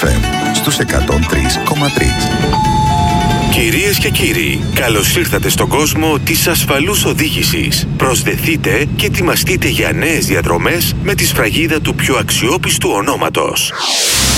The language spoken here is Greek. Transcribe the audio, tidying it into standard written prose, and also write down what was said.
στους 103,3. Κυρίες και κύριοι, καλώς ήρθατε στον κόσμο της ασφαλούς οδήγησης. Προσδεθείτε και ετοιμαστείτε για νέες διαδρομές με τη σφραγίδα του πιο αξιόπιστου ονόματος.